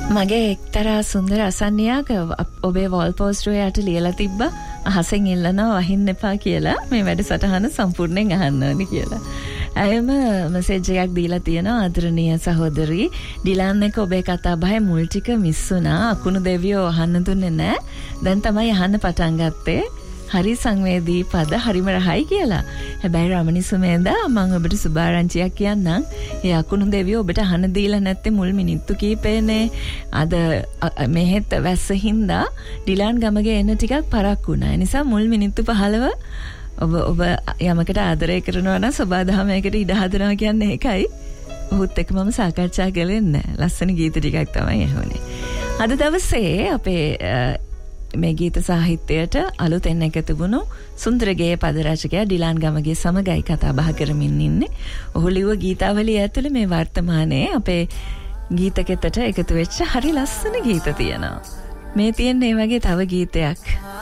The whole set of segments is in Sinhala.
මගේ එක්තරා සුන්දර අසන්නයක් ඔබේ වොල් පෝස්ටර් එකට ලියලා තිබ්බා අහසෙන් ඉල්ලනවා වහින්න එපා කියලා මේ වැඩසටහන සම්පූර්ණයෙන් අහන්න ඕනි කියලා. අයම මෙසේජ් එකක් දීලා තියෙනවා ආදරණීය සහෝදරී ඩිලාන් එක ඔබේ කතා බහේ මුල් ටික මිස් වුණා අකුණු දෙවියෝ අහන්න දුන්නේ නැහැ. දැන් තමයි අහන්න පටන් ගත්තේ. හරි සංවේදී පද හරිම රහයි කියලා. හැබැයි රමණී සුමේන්දා මම ඔබට සුභාරංචියක් කියන්නම්. ඒ අකුණු දෙවියෝ ඔබට අහන්න දීලා නැත්තේ මුල් මිනිත්තු කීපේනේ. අද මෙහෙත් වැස්ස හින්දා ඩිලාන් ගමගේ එන්න ටිකක් පරක් වුණා. ඒ නිසා මුල් මිනිත්තු 15 ඔබ යමකට ආදරය කරනවා නම් සබාදහමයකට ඉඩ හදනවා කියන්නේ ඒකයි. ඔහුත් එක්ක මම සාකච්ඡා කළේ නැහැ. ලස්සන ගීත ටිකක් තමයි ඇහුනේ. අද දවසේ අපේ මේ ගීත සාහිත්‍යයට අලුතෙන් එකතු වුණු සුන්දරගේ පද රචකයා ඩිලාන් ගමගේ සමගයි කතා බහ කරමින් ඉන්නේ. ඔහු ලිව්ව ගීතාවලිය ඇතුළේ මේ වර්තමානයේ අපේ ගීතකෙතට එකතු වෙච්ච හරි ලස්සන ගීත තියෙනවා. මේ තියෙන්නේ වගේ තව ගීතයක්.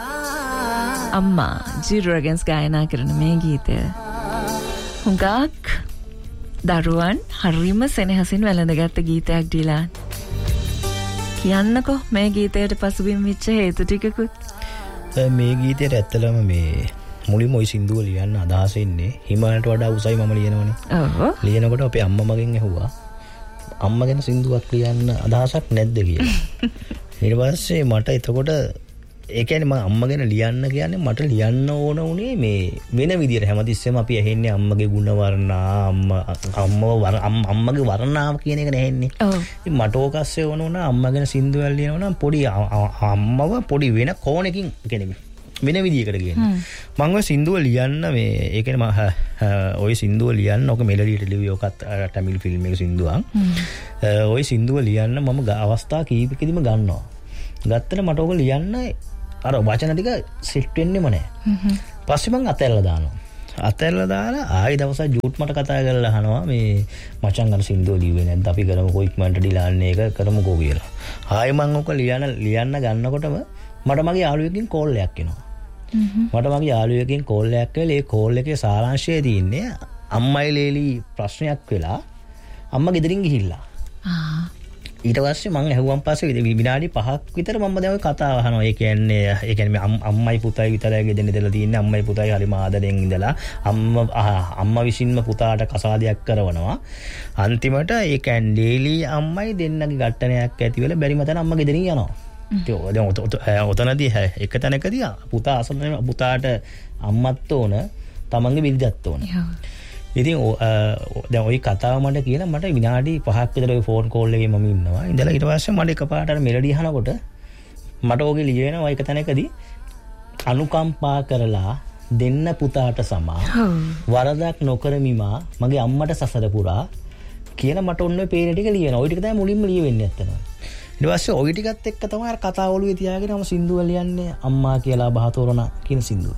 අම්මා ජීරෝගන්ස් ගායනා කරන මේ ගීතය. හුඟක් දරුවන් හරිම සෙනෙහසින් වැළඳගත්ත ගීතයක් ඩිලාන්. කියන්නකෝ මේ ගීතයට පසුබිම් වෙච්ච හේතු ටිකකුත්. මේ ගීතයට ඇත්තටම මේ මුලින්ම ওই සින්දුව ලියන්න අදහස ඉන්නේ හිමාලයට වඩා උසයි මම ලියනවනේ. ඔව්. ලියනකොට අපේ අම්මා මගෙන් ඇහුවා අම්මා ගැන සින්දුවක් ලියන්න අදහසක් නැද්ද කියලා. ඊට පස්සේ මට එතකොට ඒ කියන්නේ මම අම්මා ගැන ලියන්න කියන්නේ මට ලියන්න ඕන උනේ මේ වෙන විදියට හැමතිස්සෙම අපි ඇහෙන්නේ අම්මගේ ගුණ වර්ණා අම්මගේ වර්ණාව කියන එක නැහෙන්නේ. ඔව්. ඉතින් මට ඕකස්සේ ඕන උනා අම්මා ගැන සින්දුවක් ලියනවා නම් පොඩි අම්මව පොඩි වෙන කෝණකින් කියන්නේ වෙන විදියකට කියන්නේ. මම ඔය සින්දුව ලියන්න මේ ඒ කියන්නේ මම ඔය සින්දුව ලියන්න ඔක මෙලඩියට ලිව්වේ ඔකත් තමිල් ෆිල්ම් එක සින්දුවක්. ඔය සින්දුව ලියන්න මම අවස්ථා කීපකෙදිම ගන්නවා. ගත්තට මට ඕක ලියන්න අර වචන ටික සෙට් වෙන්නෙම නැහැ. පස්සේ මං අතැල්ලා දානවා. අතැල්ලා දාලා ආයෙ දවසක් ජූට් මට කතා කරලා අහනවා මේ මචං අර සින්දුව ලිව්වේ නැද්ද අපි කරමුකෝ ඉක්මනට ඩිලාන් එක කරමුකෝ කියලා. ආයෙ මං ඔක ලියන්න ගන්නකොටම මට මගේ යාළුවෙක්ගෙන් කෝල් එකක් එනවා. මට මගේ යාළුවෙක්ගෙන් කෝල් එකක් වෙලා ඒ කෝල් එකේ සාරාංශය තියෙන්නේ අම්මයි ලේලි ප්‍රශ්නයක් වෙලා අම්මා ගෙදරින් ගිහිල්ලා. ඊට පස්සේ මම ඇහුවන් පස්සේ විනාඩි 5ක් විතර මම දැන් ඔය කතාව අහනවා. ඒ කියන්නේ අම්මයි පුතයි විතරයි ගෙදෙන ඉඳලා තින්නේ. අම්මයි පුතයි හරිම ආදරෙන් ඉඳලා අම්මා විසින්ම පුතාට කසාදයක් කරනවා. අන්තිමට ඒ කියන්නේ ඩේලි අම්මයි දෙන්නගේ ගැටණයක් ඇති වෙලා බැරි මතන අම්මා ගෙදරින් යනවා. දැන් ඔතනදී එක තැනකදී පුතා අසන්න පුතාට අම්මත් ඕන තමන්ගේ බිරිඳත් ඕන. ඉතින් දැන් ওই කතාව මට කියලා මට විනාඩි 5ක් විතර ওই ෆෝන් කෝල් එකේ මම ඉන්නවා. ඉඳලා ඊට පස්සේ මට එකපාරට අර මෙලඩි අහනකොට මට ඕකේ ලියවෙනවා එක තැනකදී අනුකම්පා කරලා දෙන්න පුතාට සමා වරදක් නොකරමිමා මගේ අම්මට සසර පුරා කියලා මට ඔන්න ඔය පේන ටික ලියනවා. ওই ටික තමයි මුලින්ම ලියවෙන්නේ ඇත්තටම. ඊට පස්සේ ওই ටිකත් එක්ක තමයි අර කතාව ඔළුවේ තියාගෙන මම සින්දුව ලියන්නේ අම්මා කියලා බහතෝරන කියන සින්දුව.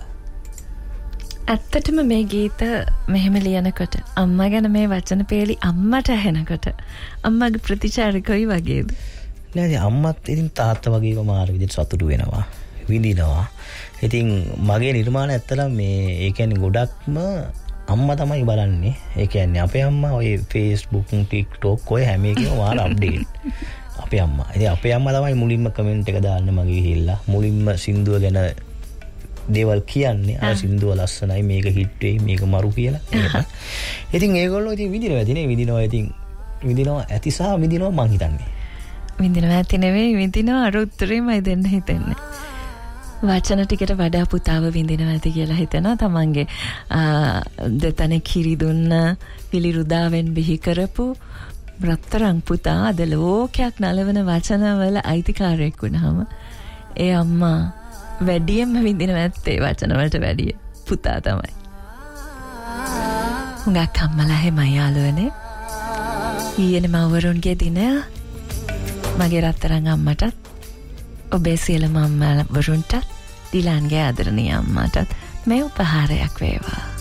ඇත්තටම මේ ගීත මෙහෙම ලියනකොට අම්මා ගැන මේ වචන පේලි අම්මට ඇහෙනකොට අම්මගේ ප්‍රතිචාර කොයි වගේද? නෑ අම්මත් ඉතින් තාත්තා වගේම මාර විදිහට සතුටු වෙනවා විඳිනවා. ඉතින් මගේ නිර්මාණ ඇත්තටම මේ ඒ කියන්නේ ගොඩක්ම අම්මා තමයි බලන්නේ. ඒ කියන්නේ අපේ අම්මා ඔය Facebook TikTok ඔය හැම එකම මාර අප්ඩේට්. අපේ අම්මා. ඉතින් අපේ අම්මා තමයි මුලින්ම කමෙන්ට් එක දාන්න මගේ ගිහිල්ලා මුලින්ම සින්දුව ගැන දේවල් කියන්නේ අර සින්දුව ලස්සනයි මේක හිට් වෙයි මේක මරු කියලා. ඉතින් ඒගොල්ලෝ ඉතින් විඳිනවා ඇති සහ විඳිනවා මං හිතන්නේ. විඳිනවා ඇති නෙවෙයි විඳිනවා අර උත්තරේමයි දෙන්න හිතන්නේ. වචන ටිකට වඩා පුතාව විඳිනවා ඇති කියලා හිතනවා. තමන්ගේ දෙතන කිරි දුන්න පිළිරුදාවෙන් බිහි කරපු රත්තරන් පුතා අද ලෝකයක් නලවන වචනවල අයිතිකාරයෙක් වුණාම ඒ අම්මා වැඩියෙන්ම විඳිනවා ඇත්තේ වචන වලට වැඩිය පුතා තමයි. හුඟක් අම්මලා හැමයි යාළුවනේ. ඊයේ මවරුන්ගේ දින මගේ රත්තරන් අම්මටත් ඔබේ සියලුම අම්මලා වරුන්ටත් ඩිලාන්ගේ ආදරණීය අම්මටත් මේ උපහාරයක් වේවා.